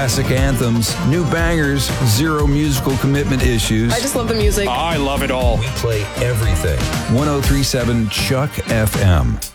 Classic anthems, new bangers, zero musical commitment issues. I just love the music. I love it all. We play everything. 103.7 Chuck FM.